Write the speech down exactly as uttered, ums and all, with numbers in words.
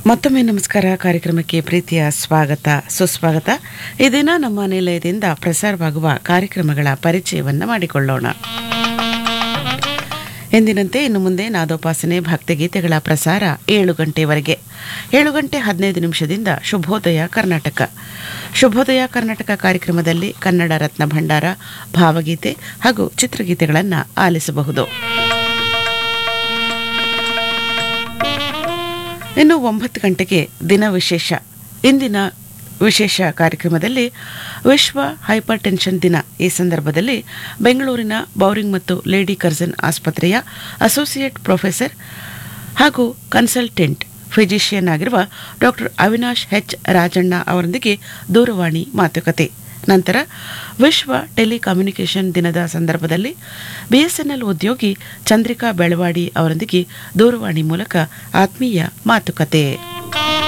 ಮತ್ತೊಮ್ಮೆ ನಮಸ್ಕಾರ. ಕಾರ್ಯಕ್ರಮಕ್ಕೆ ಪ್ರೀತಿಯ ಸ್ವಾಗತ ಸುಸ್ವಾಗತ. ಈ ದಿನ ನಮ್ಮ ನಿಲಯದಿಂದ ಪ್ರಸಾರವಾಗುವ ಕಾರ್ಯಕ್ರಮಗಳ ಪರಿಚಯವನ್ನು ಮಾಡಿಕೊಳ್ಳೋಣ. ಎಂದಿನಂತೆ ಇನ್ನು ಮುಂದೆ ನಾದೋಪಾಸನೆ ಭಕ್ತಿಗೀತೆಗಳ ಪ್ರಸಾರ ಏಳು ಗಂಟೆವರೆಗೆ. ಏಳು ಗಂಟೆ ಹದಿನೈದು ನಿಮಿಷದಿಂದ ಶುಭೋದಯ ಕರ್ನಾಟಕ. ಶುಭೋದಯ ಕರ್ನಾಟಕ ಕಾರ್ಯಕ್ರಮದಲ್ಲಿ ಕನ್ನಡ ರತ್ನ ಭಂಡಾರ, ಭಾವಗೀತೆ ಹಾಗೂ ಚಿತ್ರಗೀತೆಗಳನ್ನು ಆಲಿಸಬಹುದು. ಇನ್ನು ಒಂಬತ್ತು ಗಂಟೆಗೆ ದಿನ ವಿಶೇಷ. ಇಂದಿನ ವಿಶೇಷ ಕಾರ್ಯಕ್ರಮದಲ್ಲಿ ವಿಶ್ವ ಹೈಪರ್ ಟೆನ್ಷನ್ ದಿನ. ಈ ಸಂದರ್ಭದಲ್ಲಿ ಬೆಂಗಳೂರಿನ ಬೌರಿಂಗ್ ಮತ್ತು ಲೇಡಿ ಕರ್ಜನ್ ಆಸ್ಪತ್ರೆಯ ಅಸೋಸಿಯೇಟ್ ಪ್ರೊಫೆಸರ್ ಹಾಗೂ ಕನ್ಸಲ್ಟೆಂಟ್ ಫಿಜಿಷಿಯನ್ ಆಗಿರುವ ಡಾಕ್ಟರ್ ಅವಿನಾಶ್ ಎಚ್ ರಾಜಣ್ಣ ಅವರೊಂದಿಗೆ ದೂರವಾಣಿ ಮಾತುಕತೆ. ನಂತರ ವಿಶ್ವ ಟೆಲಿಕಮ್ಯುನಿಕೇಷನ್ ದಿನದ ಸಂದರ್ಭದಲ್ಲಿ ಬಿಎಸ್ಎನ್ಎಲ್ ಉದ್ಯೋಗಿ ಚಂದ್ರಿಕಾ ಬೆಳವಾಡಿ ಅವರೊಂದಿಗೆ ದೂರವಾಣಿ ಮೂಲಕ ಆತ್ಮೀಯ ಮಾತುಕತೆ.